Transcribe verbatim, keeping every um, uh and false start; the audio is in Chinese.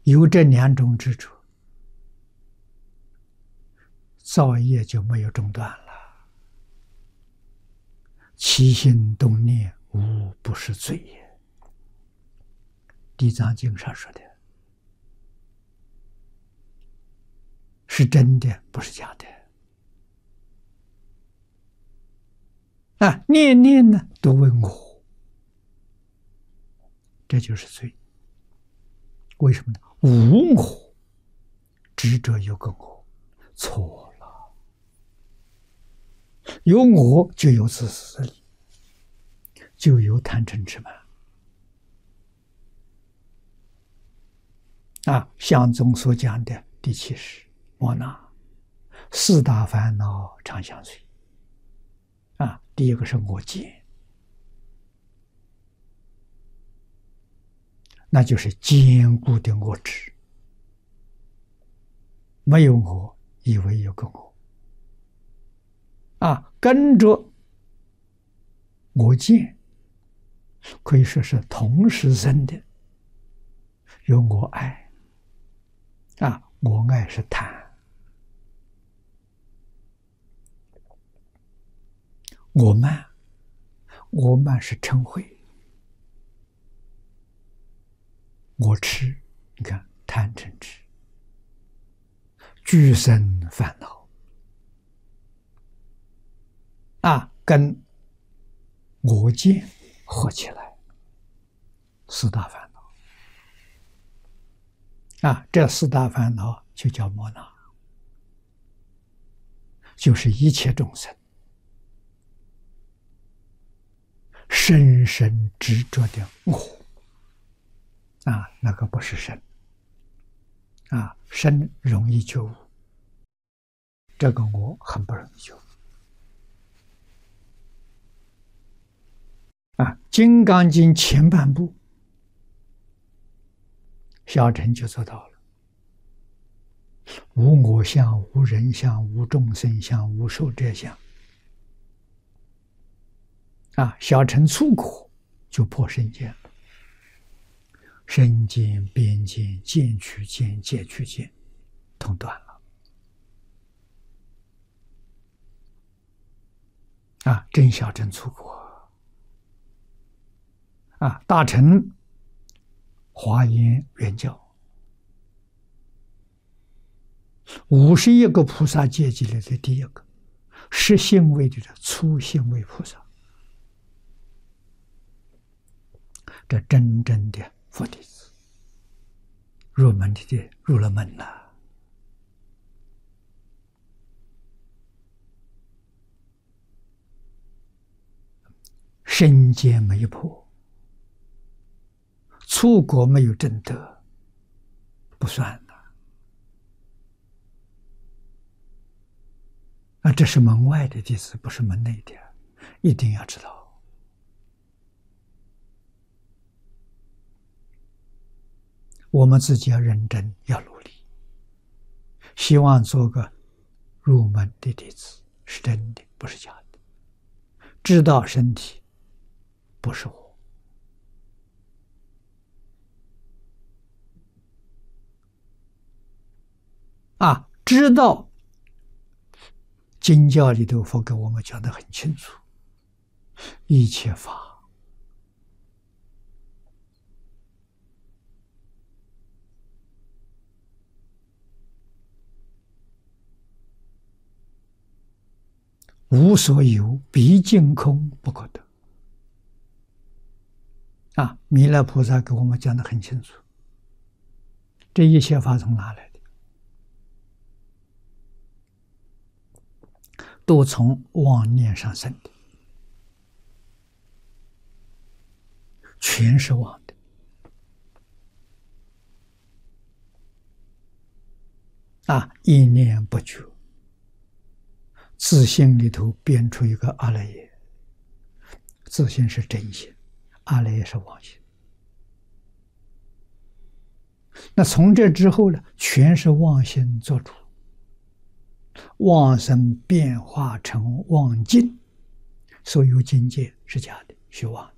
有这两种执着，造业就没有中断了。起心动念，无不是罪也。地藏经上说的是真的，不是假的。啊，念念呢都为我，这就是罪。为什么呢？无我，执着有个我，错了。有我就有自私自利，就有贪嗔痴慢。啊，相宗所讲的第七识莫那，四大烦恼常相随。啊，第一个是我见，那就是坚固的我执，没有我，以为有个我。啊，跟着我见，可以说是同时生的，有我爱。啊，我爱是贪，我慢，我慢是嗔恚，我痴，你看贪嗔痴，俱生烦恼。啊，跟我见合起来，四大烦恼。啊，这四大烦恼就叫莫那，就是一切众生深深执着的我。啊，那个不是身。啊，身容易觉悟，这个我很不容易觉悟。啊，《金刚经》前半部，小乘就做到了：无我相，无人相，无众生相，无寿者相。啊，小乘粗果就破身见了，身见、边见、见取见、戒取见，通断了。啊，真小乘粗果。啊，大乘华严圆教，五十一个菩萨阶级里的第一个，实性位的粗性位菩萨，这真正的佛弟子，入门的入了门了。身见没有破，粗果没有证得，不算的。啊，这是门外的弟子，不是门内的，一定要知道。我们自己要认真，要努力，希望做个入门的弟子，是真的，不是假的。知道身体不是我，啊，知道经教里头佛给我们讲得很清楚，一切法无所有，毕竟空，不可得。啊，弥勒菩萨给我们讲得很清楚，这一切法从哪来的？都从妄念上生的，全是妄的。啊，一念不觉，自信里头编出一个阿赖耶，自信是真心，阿赖耶是妄心。那从这之后呢，全是妄心做主，妄生变化成妄境，所有境界是假的，虚妄的。